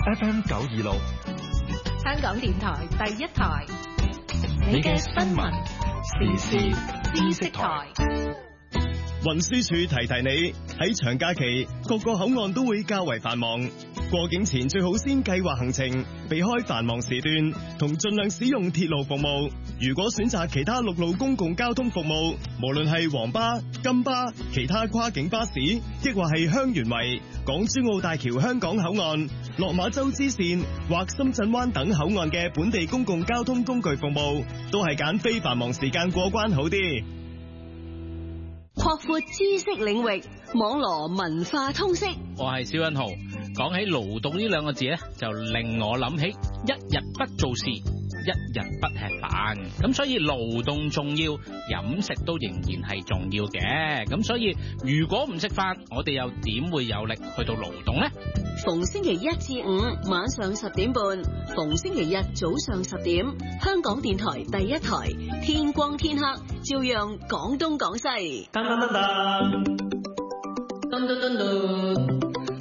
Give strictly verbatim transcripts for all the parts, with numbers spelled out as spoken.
F M 九二六， 香港電台第一台，你嘅新聞時事知識台。 運輸署提提你，喺長假期各個口岸都會較為繁忙，過境前最好先計劃行程，避開繁忙時段，同盡量使用鐵路服務。如果選擇其他陸路公共交通服務，無論係黃巴、金巴、其他跨境巴士，亦或係香園圍、港珠澳大橋香港口岸、落馬洲支線或深圳灣等口岸嘅本地公共交通工具服務，都係揀非繁忙時間過關好啲。 擴闊知識領域，網羅文化通識。 我係蕭欣豪，講起勞動呢兩個字咧，就令我諗起一日不做事，一日不吃飯。咁所以勞動重要，飲食都仍然係重要嘅。咁所以如果唔食飯，我哋又點會有力去到勞動呢？ 逢星期一至五晚上十點半，逢星期日早上十點，香港電台第一台，天光天黑，照樣講東講西。 噔噔噔噔，噔噔噔噔。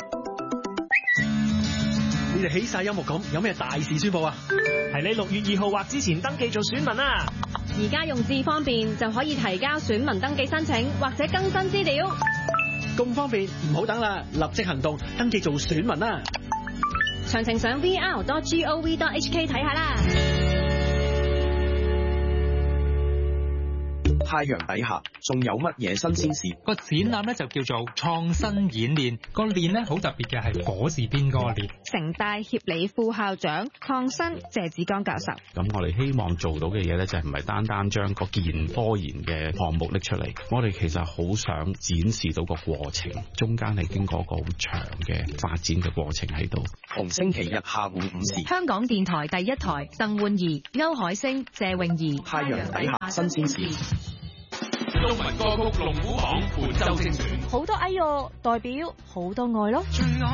你哋起晒音樂咁，有咩大事宣佈啊？係你六月二號或之前登記做選民啊！ 而家用智方便就可以提交選民登記申請或者更新資料。 咁方便，唔好等啦，立即行動，登記做選民啦！ 詳情上 v r dot gov dot h k 睇下啦。 太陽底下仲有乜嘢新鮮事？ 個展覽咧就叫做創新演練，個練咧好特別嘅係火字邊嗰個練。 城大協理副校長創新謝子江教授。 咁我哋希望做到嘅嘢咧，就係唔係單單將個健科研嘅項目拎出嚟，我哋其實好想展示到個過程，中間係經過個好長嘅發展嘅過程喺度。 逢星期日下午五時， 香港電台第一台，鄧煥儀、歐海星、謝泳儀。 太陽底下新鮮事。 中文歌曲龍虎榜本周精選， 好多哎喲，代表好多愛咯。